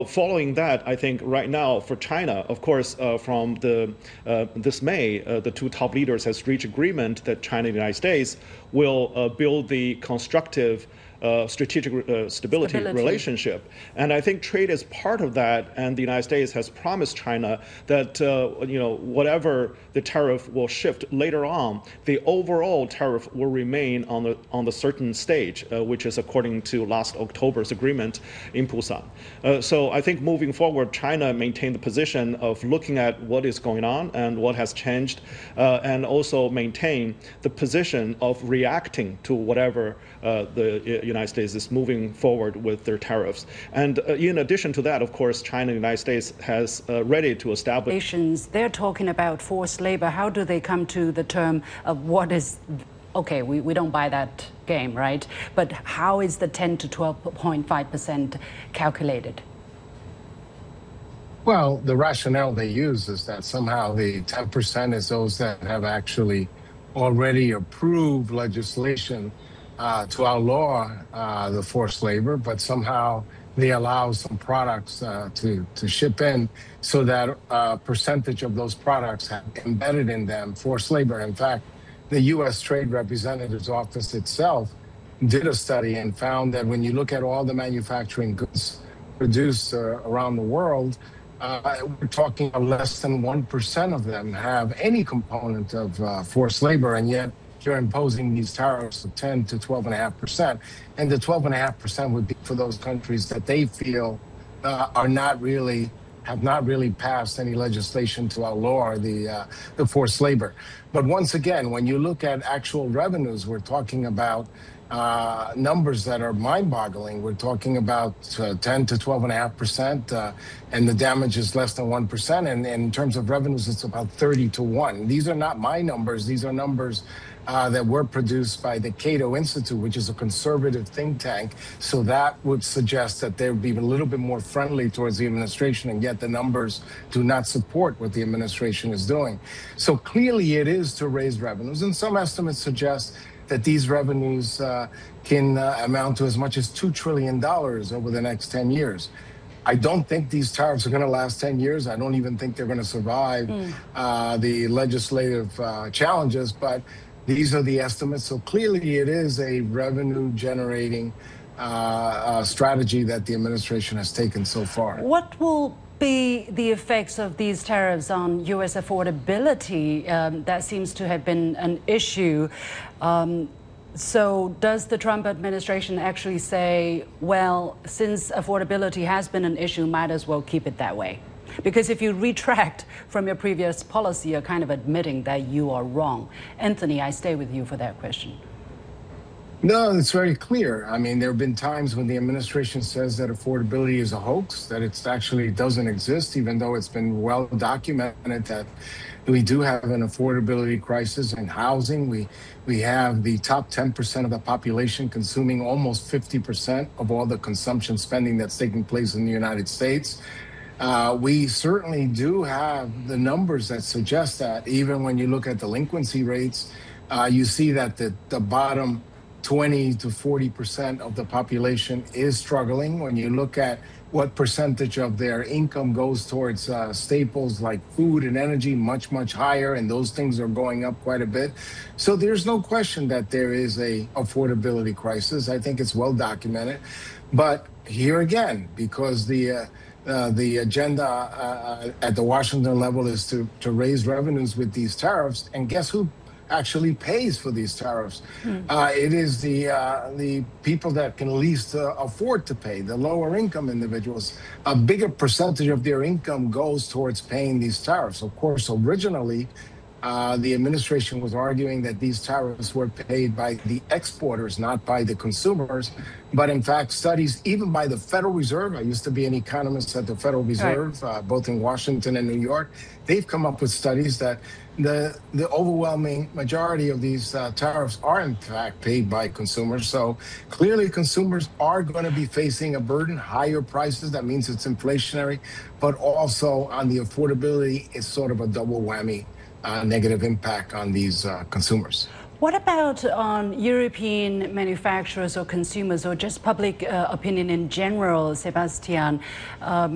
Following that, I think right now for China, of course, from this May, the two top leaders has reached agreement that China and the United States will build the constructive strategic stability relationship. And I think trade is part of that. And the United States has promised China that whatever the tariff will shift later on, the overall tariff will remain on the certain stage, which is according to last October's agreement in Busan. So I think moving forward, China maintained the position of looking at what is going on and what has changed, and also maintain the position of reacting to whatever the United States is moving forward with their tariffs. And in addition to that, of course, China and the United States has ready to establish. They're talking about forced labor. How do they come to the term of what is, okay, we don't buy that game, right? But how is the 10 to 12.5% calculated? Well, the rationale they use is that somehow the 10% is those that have actually already approved legislation to outlaw the forced labor, but somehow they allow some products to ship in so that a percentage of those products have embedded in them forced labor. In fact, the U.S. Trade Representative's Office itself did a study and found that when you look at all the manufacturing goods produced around the world, we're talking about less than 1% of them have any component of forced labor, and yet you're imposing these tariffs of 10 to 12.5%. And the 12.5% would be for those countries that they feel have not really passed any legislation to outlaw the forced labor. But once again, when you look at actual revenues, we're talking about numbers that are mind-boggling. We're talking about 10 to 12.5%, and the damage is less than 1%. And in terms of revenues, it's about 30 to 1. These are not my numbers. These are numbers that were produced by the Cato Institute, which is a conservative think tank. So that would suggest that they would be a little bit more friendly towards the administration, and yet the numbers do not support what the administration is doing. So clearly it is to raise revenues, and some estimates suggest that these revenues can amount to as much as $2 trillion over the next 10 years. I don't think these tariffs are going to last 10 years. I don't even think they're going to survive the legislative challenges, but these are the estimates. So clearly it is a revenue-generating strategy that the administration has taken so far. What will be the effects of these tariffs on U.S. affordability? That seems to have been an issue. So does the Trump administration actually say, well, since affordability has been an issue, might as well keep it that way? Because if you retract from your previous policy, you're kind of admitting that you are wrong. Anthony, I stay with you for that question. No, it's very clear. I mean, there have been times when the administration says that affordability is a hoax, that it actually doesn't exist, even though it's been well documented that we do have an affordability crisis in housing. We have the top 10% of the population consuming almost 50% of all the consumption spending that's taking place in the United States. We certainly do have the numbers that suggest that. Even when you look at delinquency rates, you see that the bottom 20 to 40% of the population is struggling. When you look at what percentage of their income goes towards staples like food and energy, much, much higher, and those things are going up quite a bit. So there's no question that there is a affordability crisis. I think it's well documented. But here again, because the agenda at the Washington level is to raise revenues with these tariffs, and guess who actually pays for these tariffs? It is the people that can least afford to pay, the lower income individuals. A bigger percentage of their income goes towards paying these tariffs. Of course, originally, the administration was arguing that these tariffs were paid by the exporters, not by the consumers. But in fact, studies even by the Federal Reserve, I used to be an economist at the Federal Reserve, both in Washington and New York, they've come up with studies that the overwhelming majority of these tariffs are in fact paid by consumers. So clearly consumers are going to be facing a burden, higher prices. That means it's inflationary, but also on the affordability, it's sort of a double whammy negative impact on these consumers. What about on European manufacturers or consumers or just public opinion in general, Sebastian?